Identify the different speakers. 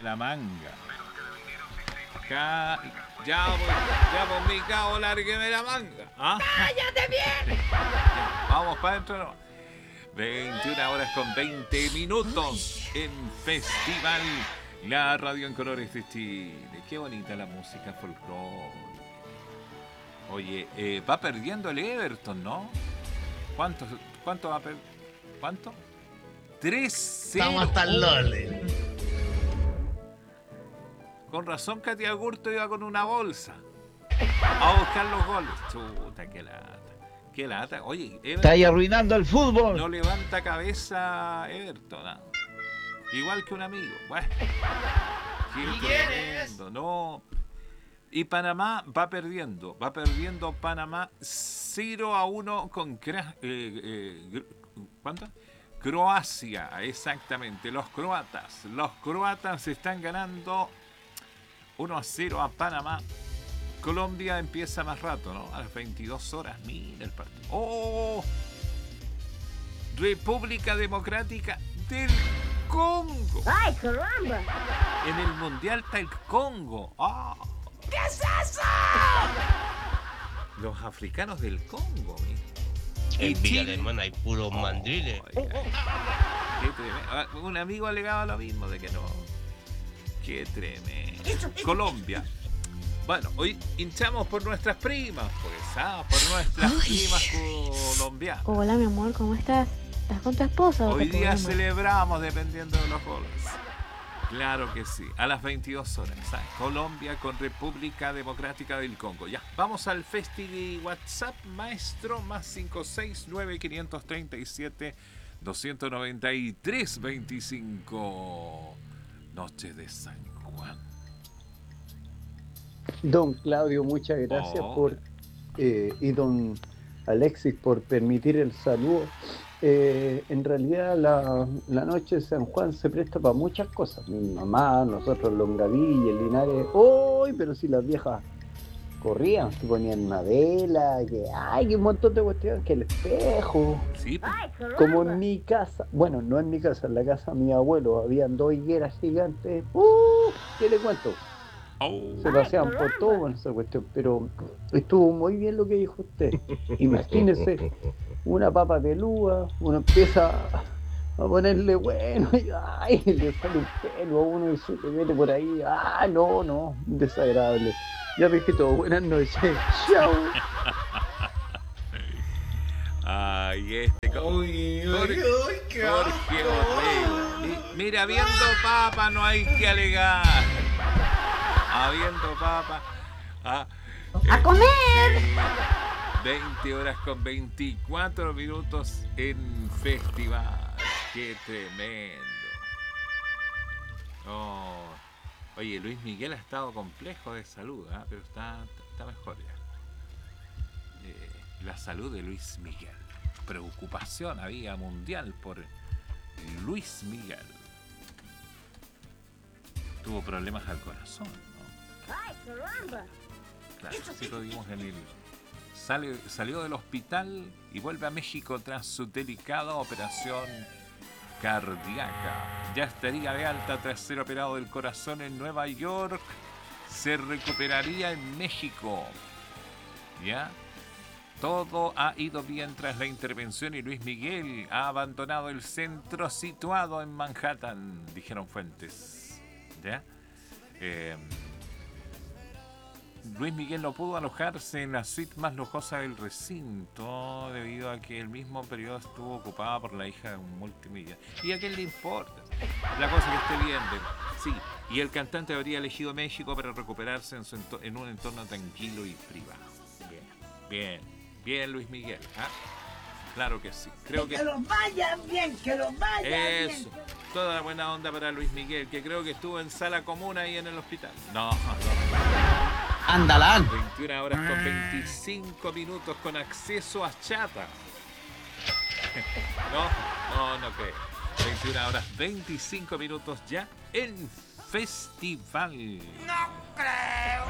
Speaker 1: La manga. Ya, pues, mi cabo, lárgueme la manga. ¿Ah?
Speaker 2: ¡Cállate bien!
Speaker 1: Vamos para adentro. No. 21 horas con 20 minutos en Festival La Radio en Colores de Chile. Qué bonita la música folclórica. Oye, va perdiendo el Everton, ¿no? ¿Cuánto va a perder? ¿Cuánto? 3-0.
Speaker 3: Estamos hasta el Lole.
Speaker 1: Con razón Katia Agurto iba con una bolsa a buscar los goles. Chuta, qué lata. Qué lata. Oye, Everton
Speaker 4: está ahí arruinando el fútbol.
Speaker 1: no levanta cabeza Everton, ¿no? Igual que un amigo. Bueno, qué tremendo, no. Y Panamá va perdiendo Panamá 0-1 con ¿cuánto? Croacia, exactamente. Los croatas están ganando 1-0 a Panamá. Colombia empieza más rato, ¿no? A las 22 horas. Mira el partido. ¡Oh! República Democrática del Congo.
Speaker 2: ¡Ay, caramba!
Speaker 1: En el Mundial está el Congo. ¡Ah!
Speaker 2: ¿Qué es eso?
Speaker 1: Los africanos del Congo, mira.
Speaker 3: En Villa Alemana hay puros mandriles.
Speaker 1: Qué tremendo. Un amigo alegaba lo mismo de que no. Qué tremendo. Colombia. Bueno, hoy hinchamos por nuestras primas, pues, por nuestras primas colombianas.
Speaker 5: Hola, mi amor, ¿cómo estás? ¿Estás con tu esposa o
Speaker 1: Hoy
Speaker 5: te
Speaker 1: día
Speaker 5: puedo llamar?
Speaker 1: celebramos dependiendo de los goles. Claro que sí, a las 22 horas. ¿Sabes? Colombia con República Democrática del Congo. Ya, vamos al festi WhatsApp, maestro, más 569 537 293 25. Noche de San Juan.
Speaker 6: Don Claudio, muchas gracias y don Alexis por permitir el saludo. En realidad la noche de San Juan se presta para muchas cosas. Mi mamá, nosotros Longaví, Linares. ¡Uy! Pero si las viejas corrían, se ponían una vela, que un montón de cuestiones, que el espejo.
Speaker 1: Sí,
Speaker 6: Como en mi casa, bueno, no en mi casa, en la casa de mi abuelo, habían 2 higueras gigantes. ¿Qué le cuento? Se paseaban por todo con esa cuestión, pero estuvo muy bien lo que dijo usted. Imagínese, una papa peluda, uno empieza a ponerle bueno, y le sale un pelo a uno y se le mete por ahí. No, desagradable. Ya dije todo, buenas noches. Chao.
Speaker 1: Ay, Jorge Orrego. Mira, habiendo papa no hay que alegar. Habiendo papa.
Speaker 2: ¡A comer!
Speaker 1: 20 horas con 24 minutos en festival. ¡Qué tremendo! Oh. Oye, Luis Miguel ha estado complejo de salud, pero está mejor ya. La salud de Luis Miguel. Preocupación había mundial por Luis Miguel. Tuvo problemas al corazón, ¿no?
Speaker 2: ¡Ay, caramba!
Speaker 1: Claro, así lo vimos en el... Salió del hospital y vuelve a México tras su delicada operación cardíaca. Ya estaría de alta tras ser operado del corazón en Nueva York. Se recuperaría en México. ¿Ya? Todo ha ido bien tras la intervención y Luis Miguel ha abandonado el centro situado en Manhattan, dijeron fuentes. ¿Ya? Luis Miguel no pudo alojarse en la suite más lujosa del recinto debido a que el mismo periodo estuvo ocupada por la hija de un multimillonario. ¿Y a quién le importa? La cosa que esté bien, sí. Y el cantante habría elegido México para recuperarse en un entorno tranquilo y privado. Bien, Luis Miguel. Claro que sí. Creo que
Speaker 2: los vayan bien, que los vayan bien.
Speaker 1: eso. Toda la buena onda para Luis Miguel, que creo que estuvo en sala común ahí en el hospital. No.
Speaker 4: Andalán.
Speaker 1: 21 horas con 25 minutos con acceso a chata. No creo. 21 horas 25 minutos ya en festival.
Speaker 2: No creo.